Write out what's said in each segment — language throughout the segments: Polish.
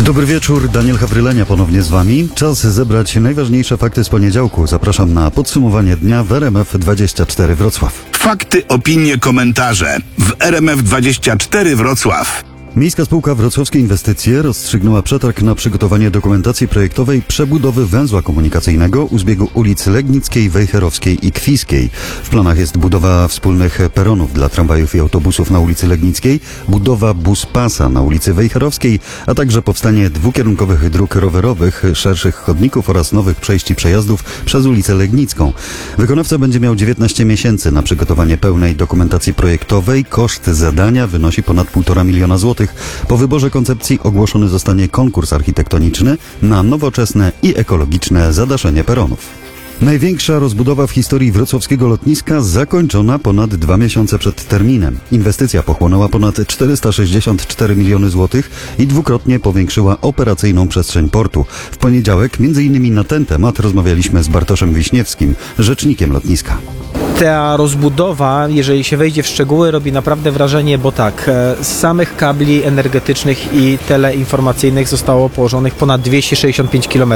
Dobry wieczór, Daniel Hawrylenia ponownie z Wami. Czas zebrać najważniejsze fakty z poniedziałku. Zapraszam na podsumowanie dnia w RMF24 Wrocław. Fakty, opinie, komentarze w RMF24 Wrocław. Miejska Spółka Wrocławskie Inwestycje rozstrzygnęła przetarg na przygotowanie dokumentacji projektowej przebudowy węzła komunikacyjnego u zbiegu ulic Legnickiej, Wejherowskiej i Kwiskiej. W planach jest budowa wspólnych peronów dla tramwajów i autobusów na ulicy Legnickiej, budowa buspasa na ulicy Wejherowskiej, a także powstanie dwukierunkowych dróg rowerowych, szerszych chodników oraz nowych przejść i przejazdów przez ulicę Legnicką. Wykonawca będzie miał 19 miesięcy na przygotowanie pełnej dokumentacji projektowej. Koszt zadania wynosi ponad 1,5 miliona złotych. Po wyborze koncepcji ogłoszony zostanie konkurs architektoniczny na nowoczesne i ekologiczne zadaszenie peronów. Największa rozbudowa w historii wrocławskiego lotniska zakończona ponad 2 miesiące przed terminem. Inwestycja pochłonęła ponad 464 miliony złotych i dwukrotnie powiększyła operacyjną przestrzeń portu. W poniedziałek m.in. na ten temat rozmawialiśmy z Bartoszem Wiśniewskim, rzecznikiem lotniska. Ta rozbudowa, jeżeli się wejdzie w szczegóły, robi naprawdę wrażenie, bo tak, z samych kabli energetycznych i teleinformacyjnych zostało położonych ponad 265 km.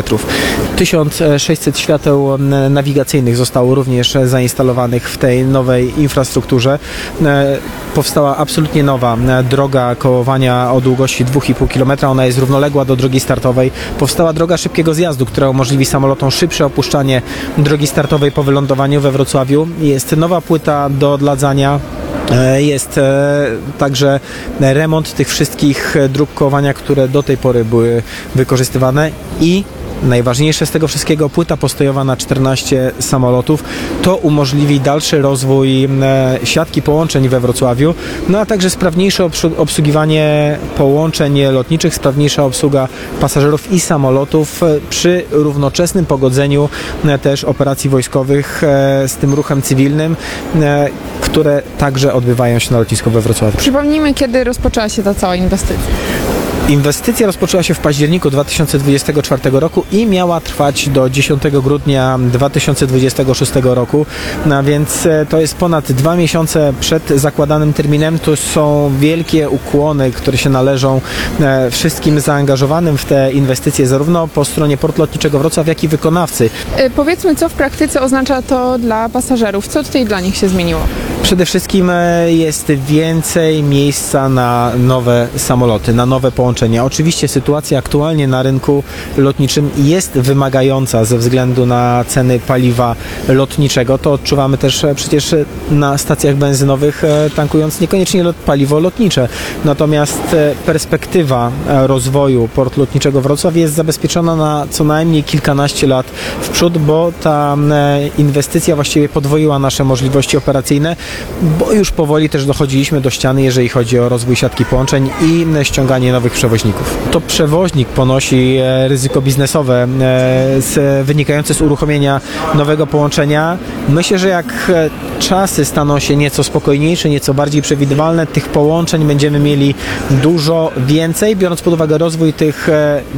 1600 świateł nawigacyjnych zostało również zainstalowanych w tej nowej infrastrukturze. Powstała absolutnie nowa droga kołowania o długości 2,5 km. Ona jest równoległa do drogi startowej. Powstała droga szybkiego zjazdu, która umożliwi samolotom szybsze opuszczanie drogi startowej po wylądowaniu we Wrocławiu. Jest nowa płyta do odladzania. Jest także remont tych wszystkich dróg kołowania, które do tej pory były wykorzystywane i najważniejsze z tego wszystkiego, płyta postojowa na 14 samolotów. To umożliwi dalszy rozwój siatki połączeń we Wrocławiu, no a także sprawniejsze obsługiwanie połączeń lotniczych, sprawniejsza obsługa pasażerów i samolotów przy równoczesnym pogodzeniu też operacji wojskowych z tym ruchem cywilnym, które także odbywają się na lotnisku we Wrocławiu. Przypomnijmy, kiedy rozpoczęła się ta cała inwestycja. Inwestycja rozpoczęła się w październiku 2024 roku i miała trwać do 10 grudnia 2026 roku, no więc to jest ponad 2 miesiące przed zakładanym terminem. To są wielkie ukłony, które się należą wszystkim zaangażowanym w te inwestycje, zarówno po stronie Portu Lotniczego Wrocław, jak i wykonawcy. Powiedzmy, co w praktyce oznacza to dla pasażerów? Co tutaj dla nich się zmieniło? Przede wszystkim jest więcej miejsca na nowe samoloty, na nowe połączenia. Oczywiście sytuacja aktualnie na rynku lotniczym jest wymagająca ze względu na ceny paliwa lotniczego. To odczuwamy też przecież na stacjach benzynowych, tankując niekoniecznie paliwo lotnicze. Natomiast perspektywa rozwoju Portu Lotniczego Wrocław jest zabezpieczona na co najmniej kilkanaście lat w przód, bo ta inwestycja właściwie podwoiła nasze możliwości operacyjne, bo już powoli też dochodziliśmy do ściany, jeżeli chodzi o rozwój siatki połączeń i ściąganie nowych przewoźników. To przewoźnik ponosi ryzyko biznesowe wynikające z uruchomienia nowego połączenia. Myślę, że jak czasy staną się nieco spokojniejsze, nieco bardziej przewidywalne, tych połączeń będziemy mieli dużo więcej, biorąc pod uwagę rozwój tych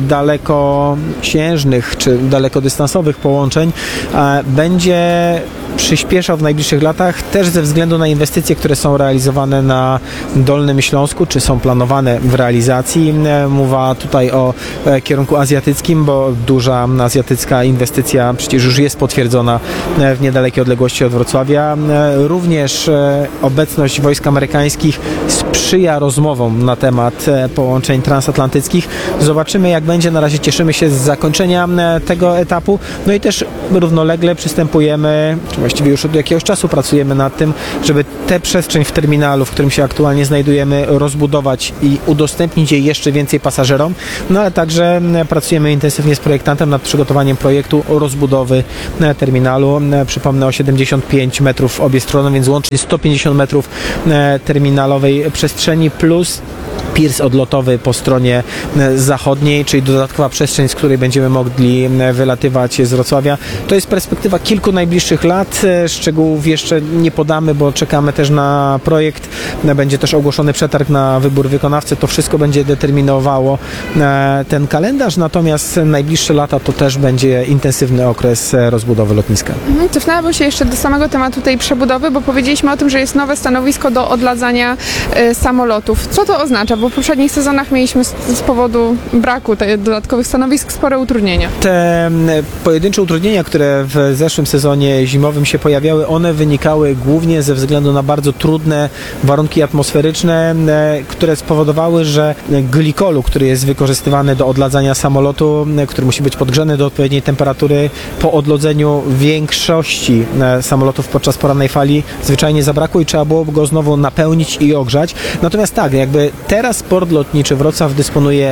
dalekosiężnych czy dalekodystansowych połączeń, będzie przyspieszał w najbliższych latach, też ze względu na inwestycje, które są realizowane na Dolnym Śląsku, czy są planowane w realizacji. Mowa tutaj o kierunku azjatyckim, bo duża azjatycka inwestycja przecież już jest potwierdzona w niedalekiej odległości od Wrocławia. Również obecność wojsk amerykańskich sprzyja rozmowom na temat połączeń transatlantyckich. Zobaczymy, jak będzie. Na razie cieszymy się z zakończenia tego etapu. No i też równolegle przystępujemy, czy właściwie już od jakiegoś czasu pracujemy nad tym, żeby tę przestrzeń w terminalu, w którym się aktualnie znajdujemy, rozbudować i udostępnić jej jeszcze więcej pasażerom. No ale także pracujemy intensywnie z projektantem nad przygotowaniem projektu rozbudowy terminalu. Przypomnę, o 75 metrów obie strony, więc łącznie 150 metrów terminalowej przestrzeni plus piers odlotowy po stronie zachodniej, czyli dodatkowa przestrzeń, z której będziemy mogli wylatywać z Wrocławia. To jest perspektywa kilku najbliższych lat. Szczegółów jeszcze nie podamy, bo czekamy też na projekt. Będzie też ogłoszony przetarg na wybór wykonawcy. To wszystko będzie determinowało ten kalendarz, natomiast najbliższe lata to też będzie intensywny okres rozbudowy lotniska. Cofnęłabym się się jeszcze do samego tematu tej przebudowy, bo powiedzieliśmy o tym, że jest nowe stanowisko do odladzania samolotów. Co to oznacza? Bo w poprzednich sezonach mieliśmy z powodu braku dodatkowych stanowisk spore utrudnienia. Te pojedyncze utrudnienia, które w zeszłym sezonie zimowym się pojawiały, one wynikały głównie ze względu na bardzo trudne warunki atmosferyczne, które spowodowały, że glikolu, który jest wykorzystywany do odladzania samolotu, który musi być podgrzany do odpowiedniej temperatury, po odlodzeniu większości samolotów podczas porannej fali zwyczajnie zabrakło i trzeba było go znowu napełnić i ogrzać. Natomiast tak, jakby teraz port lotniczy Wrocław dysponuje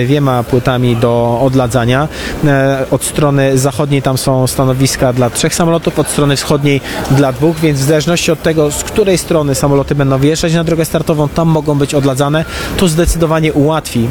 2 płytami do odladzania. Od strony zachodniej tam są stanowiska dla 3 samolotów, od strony wschodniej dla 2, więc w zależności od tego, z której strony samoloty będą wjeżdżać na drogę startową, tam mogą być odladzane. To zdecydowanie ułatwi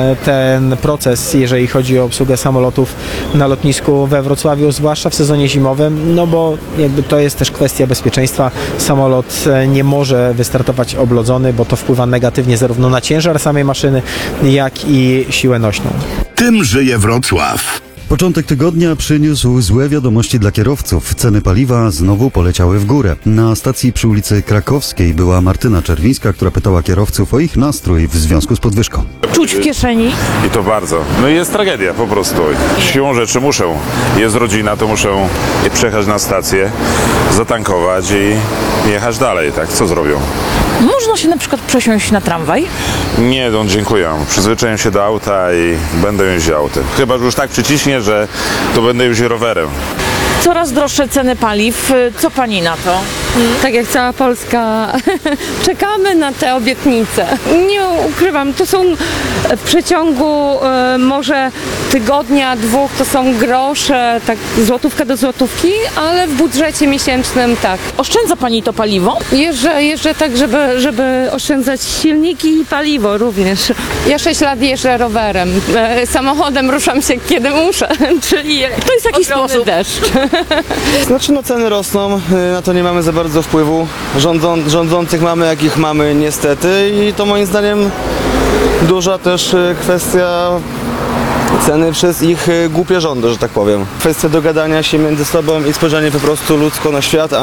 ten proces, jeżeli chodzi o obsługę samolotów na lotnisku we Wrocławiu, zwłaszcza w sezonie zimowym, no bo jakby to jest też kwestia bezpieczeństwa. Samolot nie może wystartować oblodzony, bo to wpływa negatywnie zarówno na ciężar samej maszyny, jak i siłę nośną. Tym żyje Wrocław. Początek tygodnia przyniósł złe wiadomości dla kierowców. Ceny paliwa znowu poleciały w górę. Na stacji przy ulicy Krakowskiej była Martyna Czerwińska, która pytała kierowców o ich nastrój w związku z podwyżką. Czuć w kieszeni? I to bardzo. No i jest tragedia po prostu. Siłą rzeczy muszę. Jest rodzina, to muszę przyjechać na stację, zatankować i jechać dalej, tak? Co zrobią? Można się na przykład przesiąść na tramwaj? Nie, no dziękuję. Przyzwyczaiłem się do auta i będę jeździł autem. Chyba, że już tak przyciśnie, że to będę jeździł rowerem. Coraz droższe ceny paliw. Co pani na to? Tak jak cała Polska, czekamy na te obietnice. Nie ukrywam, to są w przeciągu może tygodnia, 2, to są grosze, tak złotówka do złotówki, ale w budżecie miesięcznym tak. Oszczędza pani to paliwo? Jeżdżę tak, żeby oszczędzać silniki i paliwo również. Ja 6 lat jeżdżę rowerem. Samochodem ruszam się kiedy muszę, czyli To jest jakiś ogromny sposób. deszcz. Znaczy no ceny rosną, na to nie mamy za bardzo wpływu. Rządzących mamy jakich mamy niestety i to moim zdaniem duża też kwestia ceny przez ich głupie rządy, że tak powiem. Kwestia dogadania się między sobą i spojrzenie po prostu ludzko na świat,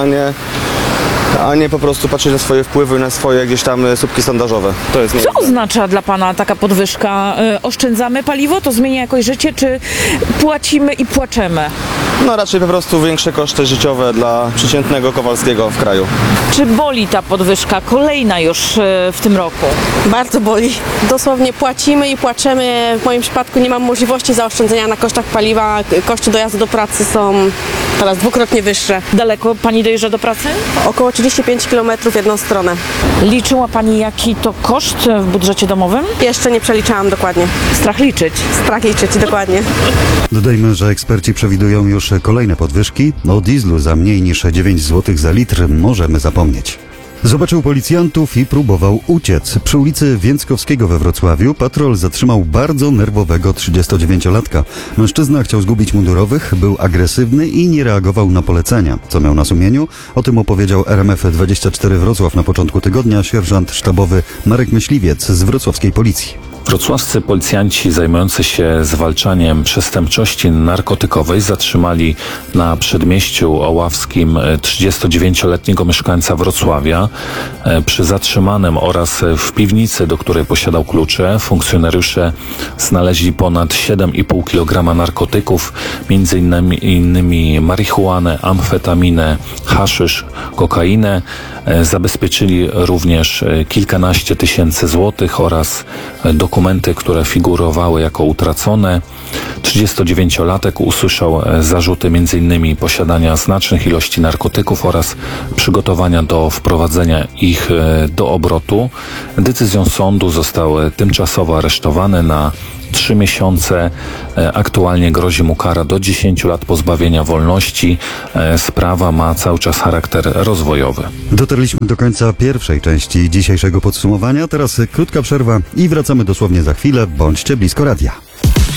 a nie po prostu patrzeć na swoje wpływy, na swoje gdzieś tam słupki sondażowe. To jest Co oznacza dla pana taka podwyżka? Oszczędzamy paliwo? To zmienia jakoś życie? Czy płacimy i płaczemy? No raczej po prostu większe koszty życiowe dla przeciętnego Kowalskiego w kraju. Czy boli ta podwyżka? Kolejna już w tym roku. Bardzo boli. Dosłownie płacimy i płaczemy. W moim przypadku nie mam możliwości zaoszczędzenia na kosztach paliwa. Koszty dojazdu do pracy są teraz 2-krotnie wyższe. Daleko pani dojeżdża do pracy? Około 35 km w jedną stronę. Liczyła pani jaki to koszt w budżecie domowym? Jeszcze nie przeliczałam dokładnie. Strach liczyć. Strach liczyć dokładnie. Dodajmy, że eksperci przewidują już kolejne podwyżki. O dieslu za mniej niż 9 zł za litr możemy zapomnieć. Zobaczył policjantów i próbował uciec. Przy ulicy Więckowskiego we Wrocławiu patrol zatrzymał bardzo nerwowego 39-latka. Mężczyzna chciał zgubić mundurowych, był agresywny i nie reagował na polecenia. Co miał na sumieniu? O tym opowiedział RMF24 Wrocław na początku tygodnia sierżant sztabowy Marek Myśliwiec z wrocławskiej policji. Wrocławscy policjanci zajmujący się zwalczaniem przestępczości narkotykowej zatrzymali na przedmieściu oławskim 39-letniego mieszkańca Wrocławia. Przy zatrzymanym oraz w piwnicy, do której posiadał klucze, funkcjonariusze znaleźli ponad 7,5 kg narkotyków, między innymi marihuanę, amfetaminę, haszysz, kokainę. Zabezpieczyli również kilkanaście tysięcy złotych oraz dokumenty, które figurowały jako utracone. 39-latek usłyszał zarzuty m.in. posiadania znacznych ilości narkotyków oraz przygotowania do wprowadzenia ich do obrotu. Decyzją sądu został tymczasowo aresztowany na 3 miesiące. Aktualnie grozi mu kara do 10 lat pozbawienia wolności. Sprawa ma cały czas charakter rozwojowy. Dotarliśmy do końca pierwszej części dzisiejszego podsumowania. Teraz krótka przerwa i wracamy dosłownie za chwilę. Bądźcie blisko radia.